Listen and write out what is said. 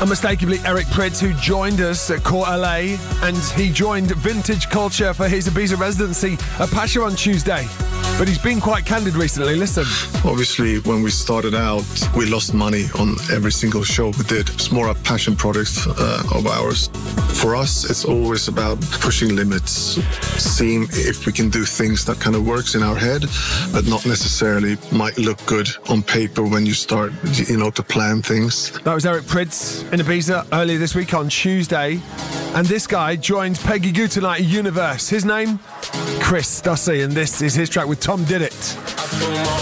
Unmistakably Eric Prydz, who joined us at Core LA, and he joined Vintage Culture for his Ibiza residency at Pacha on Tuesday. But he's been quite candid recently. Listen. Obviously, when we started out, we lost money on every single show we did. It's more a passion project of ours. For us, it's always about pushing limits, seeing if we can do things that kind of works in our head, but not necessarily might look good on paper when you start, to plan things. That was Eric Prydz in Ibiza earlier this week on Tuesday. And this guy joined Peggy Gou tonight at Universe. His name? Chris Stussy, and this is his track with Tom Did It.